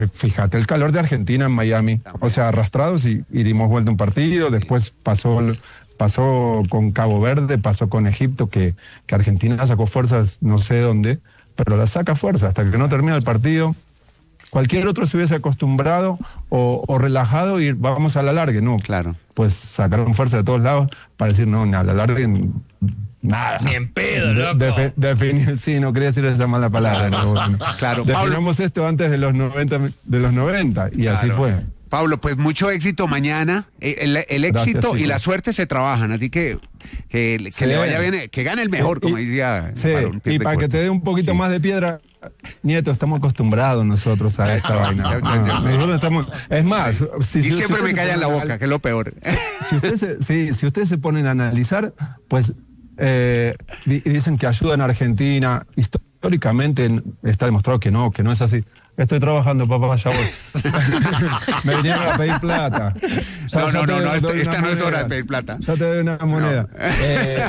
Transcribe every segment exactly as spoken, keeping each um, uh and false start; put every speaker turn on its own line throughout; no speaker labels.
fíjate el calor de Argentina en Miami. O sea, arrastrados y, y dimos vuelta un partido. Después pasó, pasó con Cabo Verde, pasó con Egipto, que, que Argentina sacó fuerzas no sé dónde, pero la saca fuerza hasta que no termina el partido. Cualquier otro se hubiese acostumbrado o, o relajado y vamos a la larga, ¿no?
Claro.
Pues sacaron fuerza de todos lados para decir, no, a la larga, nada.
Ni en pedo, loco.
De, de, de, sí, no quería decir esa mala palabra. No, bueno.
Claro.
Definamos
Pablo,
esto antes de los noventa, de los noventa y claro. Así fue.
Pablo, pues mucho éxito mañana. El, el éxito
Gracias,
y la suerte se trabajan, así que que, que sí. le vaya bien, que gane el mejor, como
y,
decía.
Sí, y para que te dé un poquito sí. más de piedra, Nieto, estamos acostumbrados nosotros a esta vaina. No, estamos, es más,
si, y si, siempre si me callan la boca, que es lo peor.
Si ustedes se, sí, si ustedes se ponen a analizar, pues eh, dicen que ayudan a Argentina. Históricamente está demostrado que no, que no es así. Estoy trabajando, papá, ya voy. Me vinieron a pedir plata.
Ya, no, ya no, no, no, esta, esta no es hora de pedir plata.
Ya te doy una moneda. No. Eh,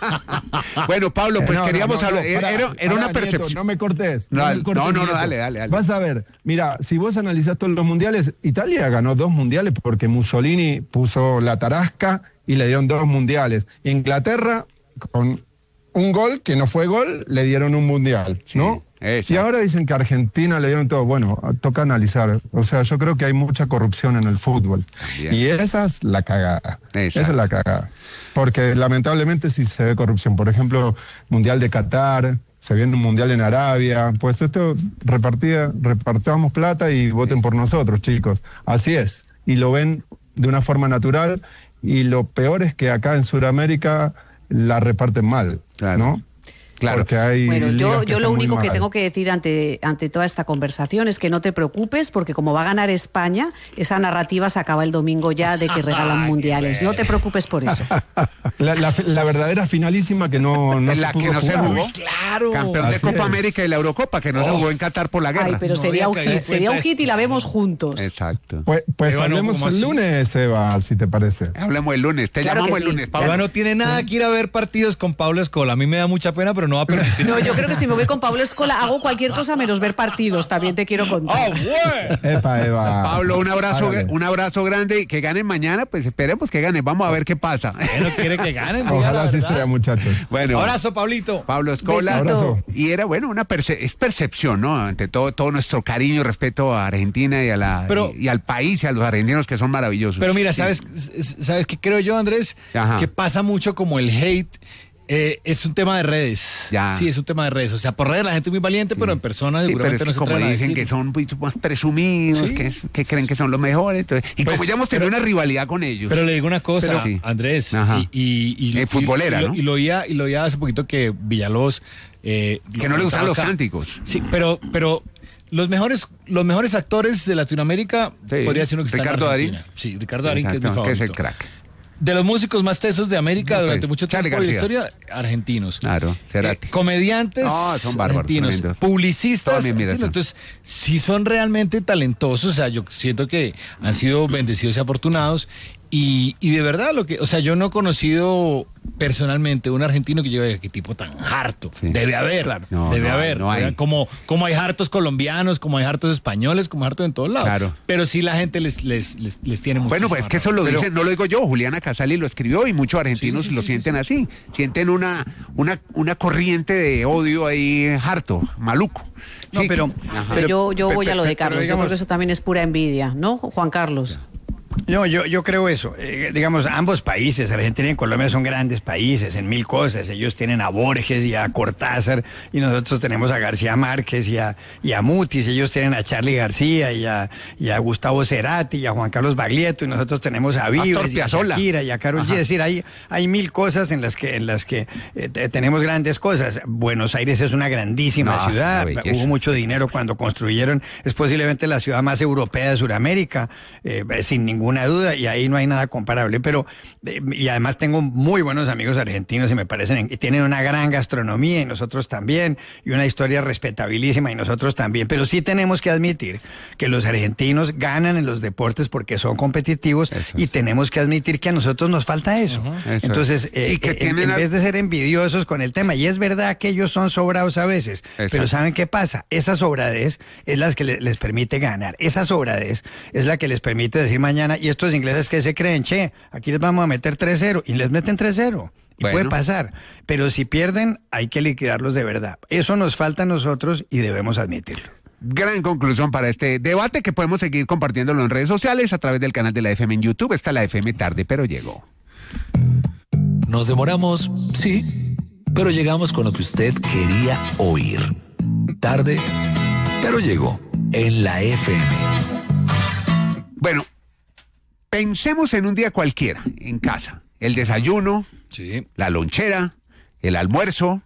bueno, Pablo, pues
no,
queríamos
no, no,
hablar.
Para,
era era
para,
una percepción.
Nieto, no me cortés. No,
no,
me cortés,
no, no,
Nieto.
dale, dale, dale.
Vas a ver, mira, si vos analizás todos los mundiales, Italia ganó dos mundiales porque Mussolini puso la tarasca y le dieron dos mundiales. Inglaterra, con un gol que no fue gol, le dieron un mundial, ¿no? Sí. Esa. Y ahora dicen que a Argentina le dieron todo. Bueno, toca analizar. O sea, yo creo que hay mucha corrupción en el fútbol. Bien. Y esa es la cagada. Exacto. Esa es la cagada. Porque lamentablemente sí se ve corrupción. Por ejemplo, Mundial de Qatar, se viene un Mundial en Arabia. Pues esto repartía, repartamos plata y voten por nosotros, chicos. Así es. Y lo ven de una forma natural. Y lo peor es que acá en Sudamérica la reparten mal, claro. ¿no?
Claro.
Porque hay
bueno, yo, yo lo único que
mal.
tengo que decir ante, ante toda esta conversación es que no te preocupes, porque como va a ganar España, esa narrativa se acaba el domingo ya de que regalan mundiales. No te preocupes por eso.
La, la, la verdadera finalísima que no, no
la
se
que no
jugar.
se jugó.
Uy, claro.
Campeón de
Así
Copa
es.
América y la Eurocopa, que no oh. se jugó en Qatar por la guerra.
Ay, pero
no
sería un hit, sería un hit y la vemos juntos.
Exacto.
Pues, pues
Eva,
hablemos
no,
el
así?
lunes, Eva, si te parece.
Hablemos el lunes. Te
Claro
llamamos
sí.
el lunes, Pablo.
Eva no tiene nada que ir a ver partidos con Pablo Escola. A mí me da mucha pena, pero no va a permitir.
No, yo creo que si me voy con Pablo Escola hago cualquier cosa menos ver partidos, también te quiero contar.
¡Oh, bueno!
Epa, Eva.
Pablo, un abrazo,
Hágale.
un abrazo grande y que ganen mañana, pues esperemos que ganen. Vamos a ver qué pasa.
Él no quiere que ganen. diga
Ojalá
la
así
verdad.
sea, muchachos.
Bueno,
Abrazo, Pablito.
Pablo Escola.
Abrazo.
Y era, bueno, una perce es percepción, ¿no? Ante todo, todo nuestro cariño y respeto a Argentina y a la
Pero,
y, y al país y a los argentinos que son maravillosos.
Pero mira,
Sí.
¿sabes, ¿sabes qué creo yo, Andrés?
Ajá.
Que pasa mucho como el hate. Eh, es un tema de redes.
Ya.
Sí, es un tema de redes. O sea, por redes la gente es muy valiente, sí. pero en persona
sí,
seguramente
pero es que
no se
como
atreven a
dicen
decir.
que son un poquito más presumidos,
Sí.
que, es- que creen que son los mejores. Entonces, y
Pues,
como ya hemos tenido
pero-
una rivalidad con ellos.
Pero le digo una cosa,
Pero sí.
Andrés,
Ajá.
y, y, y,
Eh, futbolera,
y, y,
¿no?
y lo oía, y lo oía hace poquito que Villalobos eh,
que no le gustan los
acá.
cánticos.
Sí, pero, pero los mejores, los mejores actores de Latinoamérica
Sí.
podría ser uno que está en
Ricardo
Argentina.
Darín.
Sí, Ricardo Darín, que es mi
Exacto,
favorito.
que es el crack.
De los músicos más tesos de América
No, pues,
durante mucho
Charly
tiempo de la
García.
historia, argentinos.
Claro, Cerati.
Eh, comediantes
No, son bárbaros,
argentinos,
tremendos.
publicistas
Toda mi admiración.
argentinos. Entonces, si son realmente talentosos, o sea, yo siento que han sido bendecidos y afortunados. Y, y de verdad, lo que, o sea, yo no he conocido personalmente un argentino que yo diga, qué tipo tan harto.
Sí.
Debe haber, claro.
No,
debe
no hay,
haber.
no hay.
Como, como hay hartos colombianos, como hay hartos españoles, como hay hartos en todos lados.
Claro.
Pero sí la gente les, les, les, les tiene mucho.
Bueno, pues es que eso lo
Pero-
dice, no lo digo yo, Juliana Casali lo escribió y muchos argentinos
Sí, sí,
lo
sí,
sienten
sí,
así. Sienten una, una, una corriente de odio ahí harto, maluco.
No,
Sí,
pero-
ajá.
Pero yo, yo
Pe-
voy
pe-
a lo de
pero
Carlos, yo
digamos-
creo que eso también es pura envidia, ¿no, Juan Carlos?
No, yo, yo creo eso. Eh, digamos, ambos países, Argentina y Colombia, son grandes países en mil cosas. Ellos tienen a Borges y a Cortázar, y nosotros tenemos a García Márquez y a, y a Mutis. Ellos tienen a Charly García y a, y a Gustavo Cerati y a Juan Carlos Baglietto, y nosotros tenemos a Vives y a
Piazzolla.
Shakira y a Karol G. Es decir, hay, hay mil cosas en las que, en las que eh, te- tenemos grandes cosas. Buenos Aires es una grandísima
No,
ciudad.
es una belleza.
Hubo mucho dinero cuando construyeron. Es posiblemente la ciudad más europea de Sudamérica, eh, sin ningún ninguna duda, y ahí no hay nada comparable. Pero, eh, y además tengo muy buenos amigos argentinos y me parecen, y tienen una gran gastronomía y nosotros también, y una historia respetabilísima y nosotros también. Pero sí tenemos que admitir que los argentinos ganan en los deportes porque son competitivos, eso y es. Tenemos que admitir que a nosotros nos falta eso. Uh-huh. eso Entonces, eh, y que eh, en, en vez de ser envidiosos con el tema, y es verdad que ellos son sobrados a veces, Exacto. pero ¿saben qué pasa? Esa sobradez es la que le, les permite ganar. Esa sobradez es la que les permite decir mañana, y estos ingleses que se creen, che, aquí les vamos a meter tres cero, y les meten tres cero. Y bueno. puede pasar, pero si pierden hay que liquidarlos de verdad. Eso nos falta a nosotros y debemos admitirlo.
Gran conclusión para este debate que podemos seguir compartiéndolo en redes sociales a través del canal de la F M en YouTube. Está la F M Tarde, pero llegó.
Nos demoramos, sí, pero llegamos con lo que usted quería oír. Tarde, pero llegó en la F M.
Bueno, pensemos en un día cualquiera, en casa. El desayuno,
sí.
la lonchera, el almuerzo,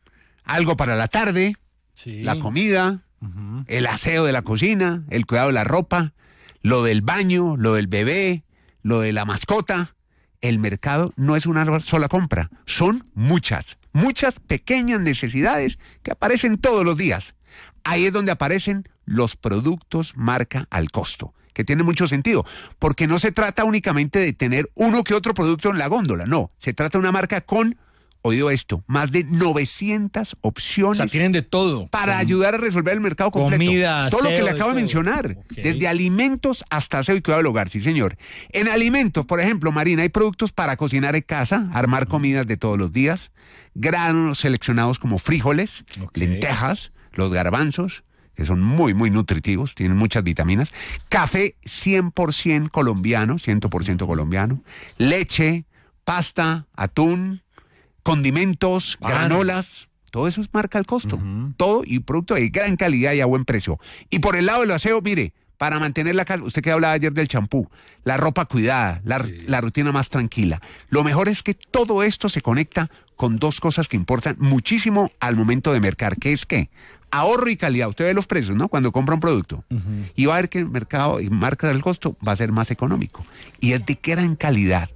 algo para la tarde,
sí.
la comida, uh-huh. el aseo de la cocina, el cuidado de la ropa, lo del baño, lo del bebé, lo de la mascota. El mercado no es una sola compra, son muchas, muchas pequeñas necesidades que aparecen todos los días. Ahí es donde aparecen los productos marca al costo, que tiene mucho sentido, porque no se trata únicamente de tener uno que otro producto en la góndola, no, se trata de una marca con, oído esto, más de novecientas opciones.
O sea, tienen de todo.
Para con ayudar a resolver el mercado completo.
Comida,
todo
aseo,
lo que le acabo de mencionar, okay. desde alimentos hasta aseo y cuidado del hogar, sí señor. En alimentos, por ejemplo, Marina, hay productos para cocinar en casa, armar comidas de todos los días, granos seleccionados como frijoles, okay. lentejas, los garbanzos, que son muy, muy nutritivos, tienen muchas vitaminas, café cien por ciento colombiano, cien por ciento colombiano, leche, pasta, atún, condimentos, ah, granolas, todo eso es marca al costo, uh-huh. todo y producto de gran calidad y a buen precio. Y por el lado del aseo, mire, para mantener la casa, usted que hablaba ayer del champú, la ropa cuidada, la, sí. la rutina más tranquila, lo mejor es que todo esto se conecta con dos cosas que importan muchísimo al momento de mercar, que es que ahorro y calidad. Usted ve los precios, ¿no? Cuando compra un producto. Uh-huh. Y va a ver que el mercado y marca del costo va a ser más económico. Y es de gran calidad.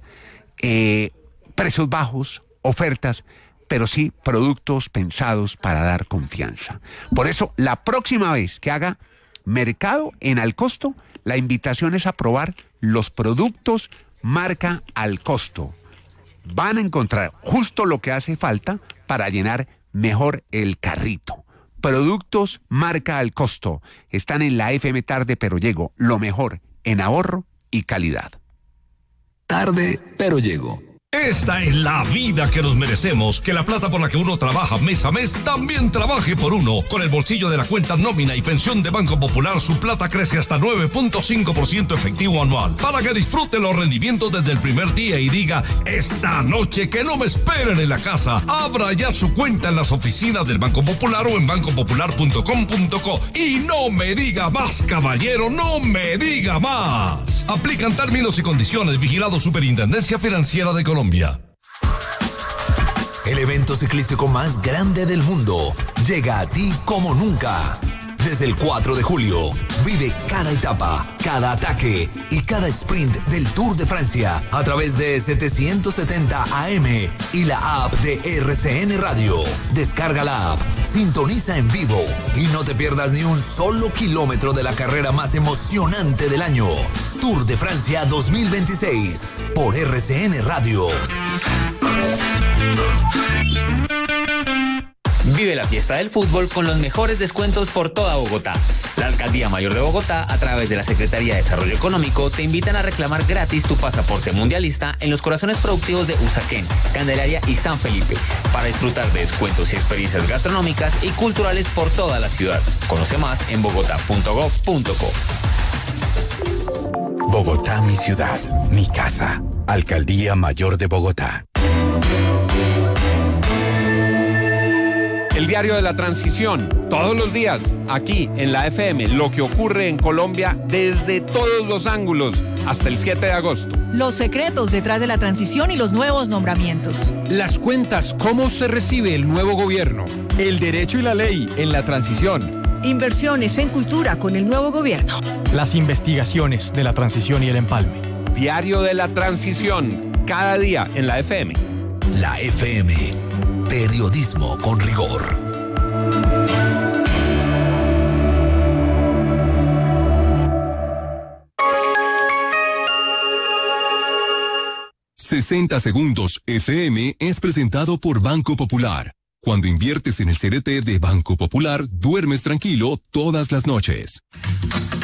Eh, precios bajos, ofertas, pero sí productos pensados para dar confianza. Por eso, la próxima vez que haga mercado en al costo, la invitación es a probar los productos marca al costo. Van a encontrar justo lo que hace falta para llenar mejor el carrito. Productos marca al costo. Están en la F M Tarde, pero llego. Lo mejor en ahorro y calidad.
Tarde, pero llego.
Esta es la vida que nos merecemos, que la plata por la que uno trabaja mes a mes también trabaje por uno. Con el bolsillo de la cuenta nómina y pensión de Banco Popular, su plata crece hasta nueve punto cinco por ciento efectivo anual, para que disfrute los rendimientos desde el primer día y diga, esta noche que no me esperen en la casa. Abra ya su cuenta en las oficinas del Banco Popular o en banco popular punto com punto co. Y no me diga más, caballero, no me diga más. Aplican términos y condiciones. Vigilado Superintendencia Financiera de Colombia.
El evento ciclístico más grande del mundo llega a ti como nunca. Desde el cuatro de julio, vive cada etapa, cada ataque y cada sprint del Tour de Francia a través de setecientos setenta A M y la app de R C N Radio. Descarga la app, sintoniza en vivo y no te pierdas ni un solo kilómetro de la carrera más emocionante del año. Tour de Francia dos mil veintiséis por R C N Radio.
Vive la fiesta del fútbol con los mejores descuentos por toda Bogotá. La Alcaldía Mayor de Bogotá, a través de la Secretaría de Desarrollo Económico, te invitan a reclamar gratis tu pasaporte mundialista en los corazones productivos de Usaquén, Candelaria y San Felipe, para disfrutar de descuentos y experiencias gastronómicas y culturales por toda la ciudad. Conoce más en bogotá punto gov punto co.
Bogotá, mi ciudad, mi casa. Alcaldía Mayor de Bogotá.
El diario de la transición, todos los días, aquí en la F M, lo que ocurre en Colombia desde todos los ángulos, hasta el siete de agosto.
Los secretos detrás de la transición y los nuevos nombramientos.
Las cuentas, cómo se recibe el nuevo gobierno. El derecho y la ley en la transición.
Inversiones en cultura con el nuevo gobierno.
Las investigaciones de la transición y el empalme.
Diario de la Transición, cada día en la F M.
La F M, periodismo con rigor.
sesenta Segundos F M es presentado por Banco Popular. Cuando inviertes en el C D T de Banco Popular, duermes tranquilo todas las noches.